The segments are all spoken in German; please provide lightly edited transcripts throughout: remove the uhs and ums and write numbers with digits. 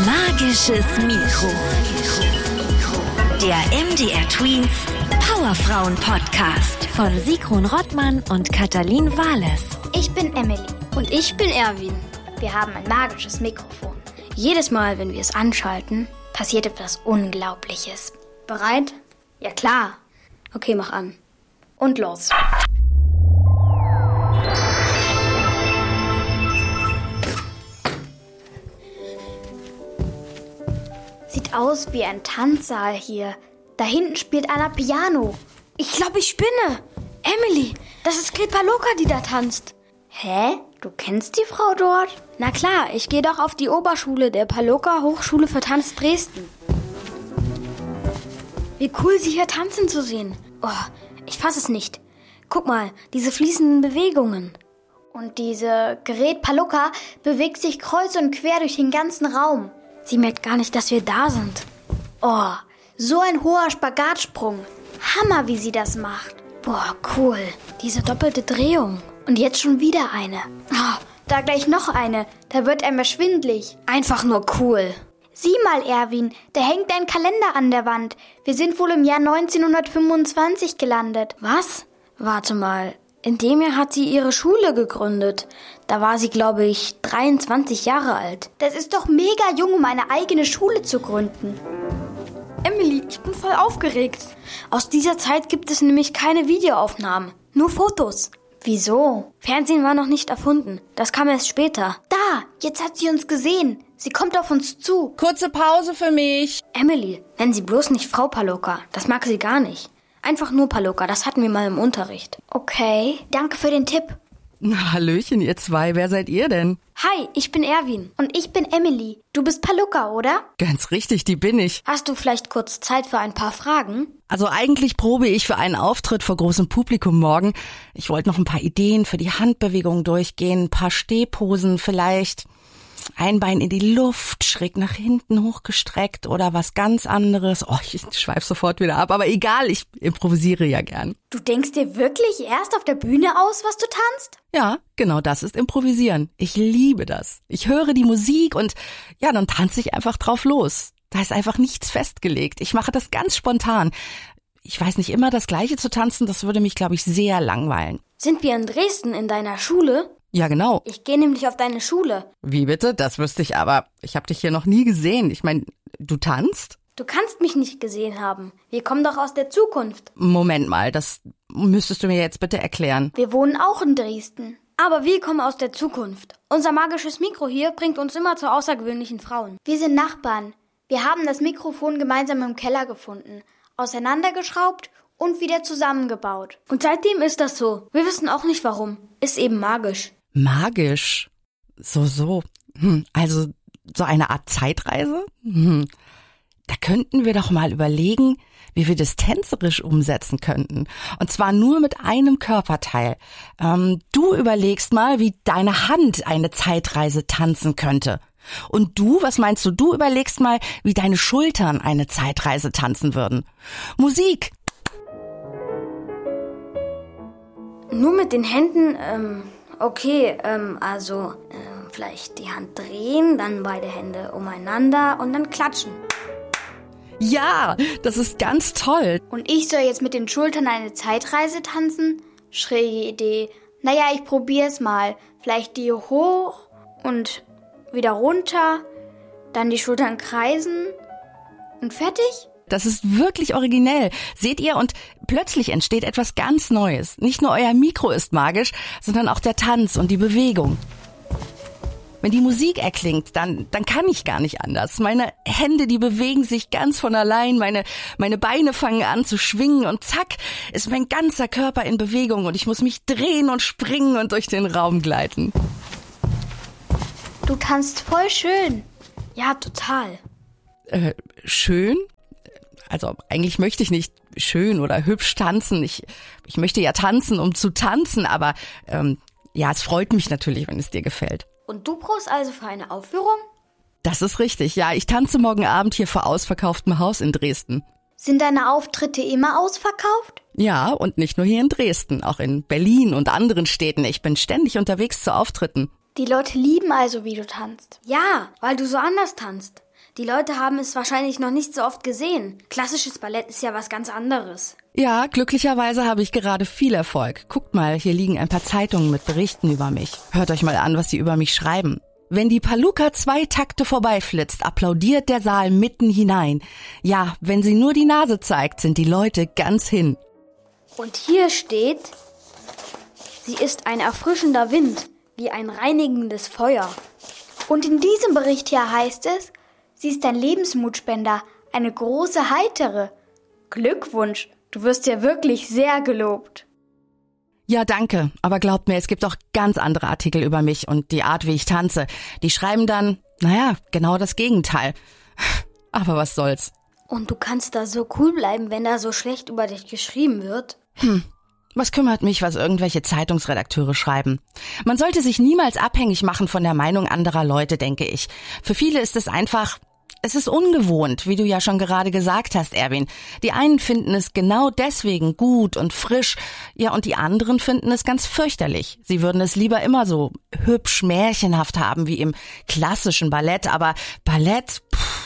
Magisches Mikro. Der MDR Tweens Powerfrauen Podcast von Sigrun Rottmann und Katalin Wahles. Ich bin Emily. Und ich bin Erwin. Wir haben ein magisches Mikrofon. Jedes Mal, wenn wir es anschalten, passiert etwas Unglaubliches. Bereit? Ja klar. Okay, mach an. Und los. Sieht aus wie ein Tanzsaal hier. Da hinten spielt einer Piano. Ich glaube, ich spinne. Emily, das ist Greta Loka, die da tanzt. Hä? Du kennst die Frau dort? Na klar, ich gehe doch auf die Oberschule der Paloka Hochschule für Tanz Dresden. Wie cool, sie hier tanzen zu sehen. Oh, ich fasse es nicht. Guck mal, diese fließenden Bewegungen. Und diese Gerät Paloka bewegt sich kreuz und quer durch den ganzen Raum. Sie merkt gar nicht, dass wir da sind. Oh, so ein hoher Spagatsprung. Hammer, wie sie das macht. Boah, cool. Diese doppelte Drehung. Und jetzt schon wieder eine. Oh, da gleich noch eine. Da wird einem schwindlig. Einfach nur cool. Sieh mal, Erwin, da hängt ein Kalender an der Wand. Wir sind wohl im Jahr 1925 gelandet. Was? Warte mal. In dem Jahr hat sie ihre Schule gegründet. Da war sie, glaube ich, 23 Jahre alt. Das ist doch mega jung, um eine eigene Schule zu gründen. Emily, ich bin voll aufgeregt. Aus dieser Zeit gibt es nämlich keine Videoaufnahmen, nur Fotos. Wieso? Fernsehen war noch nicht erfunden. Das kam erst später. Da, jetzt hat sie uns gesehen. Sie kommt auf uns zu. Kurze Pause für mich. Emily, nenn sie bloß nicht Frau Paloka. Das mag sie gar nicht. Einfach nur Paloka, das hatten wir mal im Unterricht. Okay, danke für den Tipp. Na, Hallöchen, ihr zwei. Wer seid ihr denn? Hi, ich bin Erwin. Und ich bin Emily. Du bist Paloka, oder? Ganz richtig, die bin ich. Hast du vielleicht kurz Zeit für ein paar Fragen? Also eigentlich probe ich für einen Auftritt vor großem Publikum morgen. Ich wollte noch ein paar Ideen für die Handbewegungen durchgehen, ein paar Stehposen vielleicht. Ein Bein in die Luft, schräg nach hinten hochgestreckt oder was ganz anderes. Oh, ich schweife sofort wieder ab, aber egal, ich improvisiere ja gern. Du denkst dir wirklich erst auf der Bühne aus, was du tanzt? Ja, genau das ist Improvisieren. Ich liebe das. Ich höre die Musik und ja, dann tanze ich einfach drauf los. Da ist einfach nichts festgelegt. Ich mache das ganz spontan. Ich weiß nicht immer das Gleiche zu tanzen, das würde mich, glaube ich, sehr langweilen. Sind wir in Dresden in deiner Schule? Ja, genau. Ich gehe nämlich auf deine Schule. Wie bitte? Das wüsste ich aber. Ich habe dich hier noch nie gesehen. Ich meine, du tanzt? Du kannst mich nicht gesehen haben. Wir kommen doch aus der Zukunft. Moment mal, das müsstest du mir jetzt bitte erklären. Wir wohnen auch in Dresden. Aber wir kommen aus der Zukunft. Unser magisches Mikro hier bringt uns immer zu außergewöhnlichen Frauen. Wir sind Nachbarn. Wir haben das Mikrofon gemeinsam im Keller gefunden, auseinandergeschraubt und wieder zusammengebaut. Und seitdem ist das so. Wir wissen auch nicht warum. Ist eben magisch. Magisch? So. Also so eine Art Zeitreise? Da könnten wir doch mal überlegen, wie wir das tänzerisch umsetzen könnten. Und zwar nur mit einem Körperteil. Du überlegst mal, wie deine Hand eine Zeitreise tanzen könnte. Und du, was meinst du? Du überlegst mal, wie deine Schultern eine Zeitreise tanzen würden. Musik! Nur mit den Händen, okay, vielleicht die Hand drehen, dann beide Hände umeinander und dann klatschen. Ja, das ist ganz toll. Und ich soll jetzt mit den Schultern eine Zeitreise tanzen? Schräge Idee. Naja, ich probier's mal. Vielleicht die hoch und wieder runter, dann die Schultern kreisen und fertig? Das ist wirklich originell. Seht ihr? Und plötzlich entsteht etwas ganz Neues. Nicht nur euer Mikro ist magisch, sondern auch der Tanz und die Bewegung. Wenn die Musik erklingt, dann kann ich gar nicht anders. Meine Hände, die bewegen sich ganz von allein, meine Beine fangen an zu schwingen und zack, ist mein ganzer Körper in Bewegung und ich muss mich drehen und springen und durch den Raum gleiten. Du tanzt voll schön. Ja, total. Schön? Also eigentlich möchte ich nicht schön oder hübsch tanzen. Ich möchte ja tanzen, um zu tanzen, aber ja, es freut mich natürlich, wenn es dir gefällt. Und du brauchst also für eine Aufführung? Das ist richtig, ja. Ich tanze morgen Abend hier vor ausverkauftem Haus in Dresden. Sind deine Auftritte immer ausverkauft? Ja, und nicht nur hier in Dresden, auch in Berlin und anderen Städten. Ich bin ständig unterwegs zu Auftritten. Die Leute lieben also, wie du tanzt. Ja, weil du so anders tanzt. Die Leute haben es wahrscheinlich noch nicht so oft gesehen. Klassisches Ballett ist ja was ganz anderes. Ja, glücklicherweise habe ich gerade viel Erfolg. Guckt mal, hier liegen ein paar Zeitungen mit Berichten über mich. Hört euch mal an, was sie über mich schreiben. Wenn die Palooka 2 Takte vorbeiflitzt, applaudiert der Saal mitten hinein. Ja, wenn sie nur die Nase zeigt, sind die Leute ganz hin. Und hier steht, sie ist ein erfrischender Wind, wie ein reinigendes Feuer. Und in diesem Bericht hier heißt es, sie ist ein Lebensmutspender, eine große Heitere. Glückwunsch, du wirst ja wirklich sehr gelobt. Ja, danke, aber glaubt mir, es gibt auch ganz andere Artikel über mich und die Art, wie ich tanze. Die schreiben dann, genau das Gegenteil. Aber was soll's. Und du kannst da so cool bleiben, wenn da so schlecht über dich geschrieben wird? Was kümmert mich, was irgendwelche Zeitungsredakteure schreiben? Man sollte sich niemals abhängig machen von der Meinung anderer Leute, denke ich. Für viele ist es ist ungewohnt, wie du ja schon gerade gesagt hast, Erwin. Die einen finden es genau deswegen gut und frisch, ja, und die anderen finden es ganz fürchterlich. Sie würden es lieber immer so hübsch märchenhaft haben wie im klassischen Ballett, aber Ballett,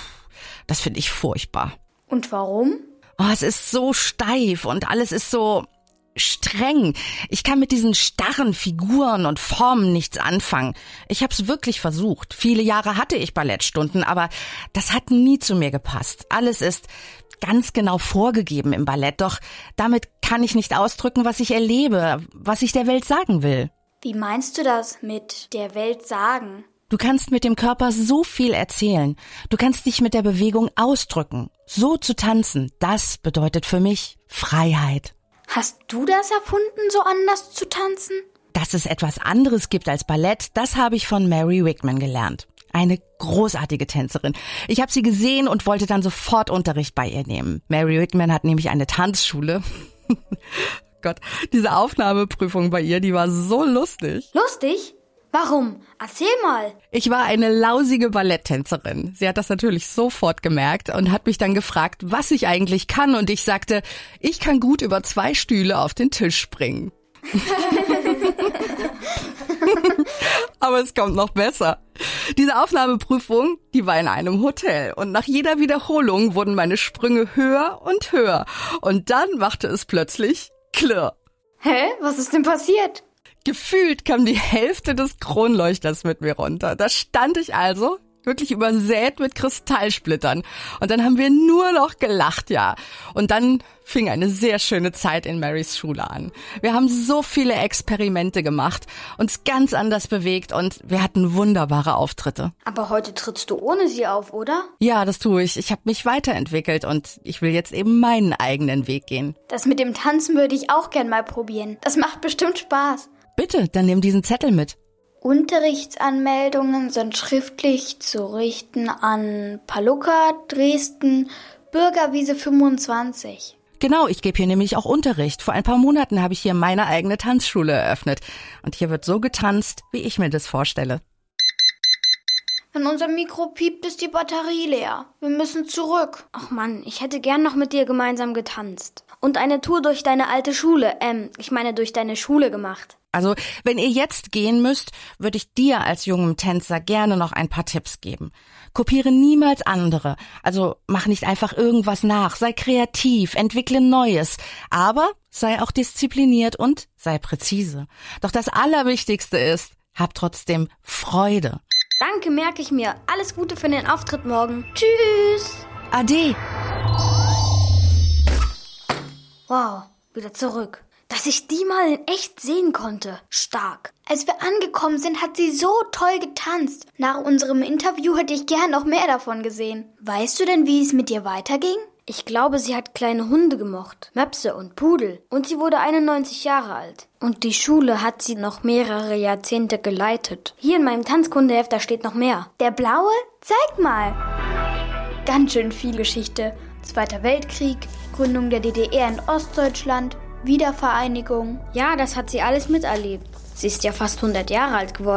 das finde ich furchtbar. Und warum? Es ist so steif und alles ist so streng. Ich kann mit diesen starren Figuren und Formen nichts anfangen. Ich habe es wirklich versucht. Viele Jahre hatte ich Ballettstunden, aber das hat nie zu mir gepasst. Alles ist ganz genau vorgegeben im Ballett, doch damit kann ich nicht ausdrücken, was ich erlebe, was ich der Welt sagen will. Wie meinst du das mit der Welt sagen? Du kannst mit dem Körper so viel erzählen. Du kannst dich mit der Bewegung ausdrücken. So zu tanzen, das bedeutet für mich Freiheit. Hast du das erfunden, so anders zu tanzen? Dass es etwas anderes gibt als Ballett, das habe ich von Mary Wigman gelernt. Eine großartige Tänzerin. Ich habe sie gesehen und wollte dann sofort Unterricht bei ihr nehmen. Mary Wigman hat nämlich eine Tanzschule. Gott, diese Aufnahmeprüfung bei ihr, die war so lustig. Lustig? Warum? Erzähl mal. Ich war eine lausige Balletttänzerin. Sie hat das natürlich sofort gemerkt und hat mich dann gefragt, was ich eigentlich kann. Und ich sagte, ich kann gut über 2 Stühle auf den Tisch springen. Aber es kommt noch besser. Diese Aufnahmeprüfung, die war in einem Hotel. Und nach jeder Wiederholung wurden meine Sprünge höher und höher. Und dann machte es plötzlich klirr. Hä? Was ist denn passiert? Gefühlt kam die Hälfte des Kronleuchters mit mir runter. Da stand ich also, wirklich übersät mit Kristallsplittern. Und dann haben wir nur noch gelacht, ja. Und dann fing eine sehr schöne Zeit in Marys Schule an. Wir haben so viele Experimente gemacht, uns ganz anders bewegt und wir hatten wunderbare Auftritte. Aber heute trittst du ohne sie auf, oder? Ja, das tue ich. Ich habe mich weiterentwickelt und ich will jetzt eben meinen eigenen Weg gehen. Das mit dem Tanzen würde ich auch gern mal probieren. Das macht bestimmt Spaß. Bitte, dann nimm diesen Zettel mit. Unterrichtsanmeldungen sind schriftlich zu richten an Palooka, Dresden, Bürgerwiese 25. Genau, ich gebe hier nämlich auch Unterricht. Vor ein paar Monaten habe ich hier meine eigene Tanzschule eröffnet. Und hier wird so getanzt, wie ich mir das vorstelle. Wenn unser Mikro piept, ist die Batterie leer. Wir müssen zurück. Ach Mann, ich hätte gern noch mit dir gemeinsam getanzt. Und eine Tour durch deine alte Schule, durch deine Schule gemacht. Also, wenn ihr jetzt gehen müsst, würde ich dir als jungem Tänzer gerne noch ein paar Tipps geben. Kopiere niemals andere. Also, mach nicht einfach irgendwas nach. Sei kreativ, entwickle Neues. Aber sei auch diszipliniert und sei präzise. Doch das Allerwichtigste ist, hab trotzdem Freude. Danke, merke ich mir. Alles Gute für den Auftritt morgen. Tschüss. Ade. Wow, wieder zurück. Dass ich die mal in echt sehen konnte. Stark. Als wir angekommen sind, hat sie so toll getanzt. Nach unserem Interview hätte ich gern noch mehr davon gesehen. Weißt du denn, wie es mit ihr weiterging? Ich glaube, sie hat kleine Hunde gemocht. Möpse und Pudel. Und sie wurde 91 Jahre alt. Und die Schule hat sie noch mehrere Jahrzehnte geleitet. Hier in meinem Tanzkundeheft, da steht noch mehr. Der blaue? Zeig mal. Ganz schön viel Geschichte. Zweiter Weltkrieg, Gründung der DDR in Ostdeutschland, Wiedervereinigung. Ja, das hat sie alles miterlebt. Sie ist ja fast 100 Jahre alt geworden.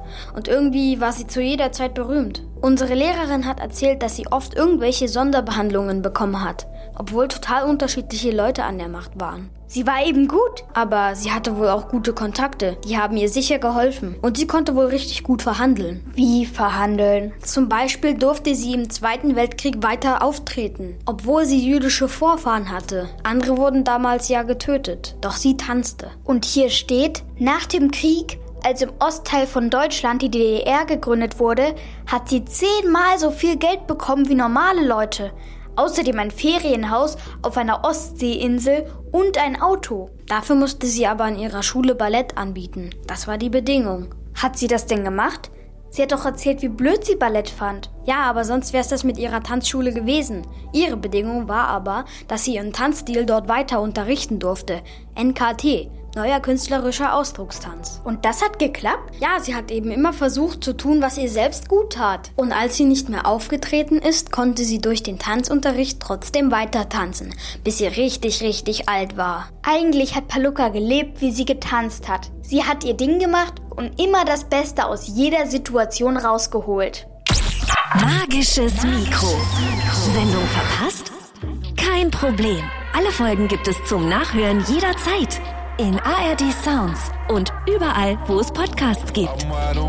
Und irgendwie war sie zu jeder Zeit berühmt. Unsere Lehrerin hat erzählt, dass sie oft irgendwelche Sonderbehandlungen bekommen hat, obwohl total unterschiedliche Leute an der Macht waren. Sie war eben gut. Aber sie hatte wohl auch gute Kontakte. Die haben ihr sicher geholfen. Und sie konnte wohl richtig gut verhandeln. Wie verhandeln? Zum Beispiel durfte sie im Zweiten Weltkrieg weiter auftreten, obwohl sie jüdische Vorfahren hatte. Andere wurden damals ja getötet. Doch sie tanzte. Und hier steht, nach dem Krieg, als im Ostteil von Deutschland die DDR gegründet wurde, hat sie 10-mal so viel Geld bekommen wie normale Leute. Außerdem ein Ferienhaus auf einer Ostseeinsel und ein Auto. Dafür musste sie aber an ihrer Schule Ballett anbieten. Das war die Bedingung. Hat sie das denn gemacht? Sie hat doch erzählt, wie blöd sie Ballett fand. Ja, aber sonst wär's das mit ihrer Tanzschule gewesen. Ihre Bedingung war aber, dass sie ihren Tanzstil dort weiter unterrichten durfte. NKT. Neuer künstlerischer Ausdruckstanz. Und das hat geklappt? Ja, sie hat eben immer versucht zu tun, was ihr selbst gut tat. Und als sie nicht mehr aufgetreten ist, konnte sie durch den Tanzunterricht trotzdem weiter tanzen, bis sie richtig, richtig alt war. Eigentlich hat Palluka gelebt, wie sie getanzt hat. Sie hat ihr Ding gemacht und immer das Beste aus jeder Situation rausgeholt. Magisches Mikro. Sendung verpasst? Kein Problem. Alle Folgen gibt es zum Nachhören jederzeit. In ARD Sounds und überall, wo es Podcasts gibt.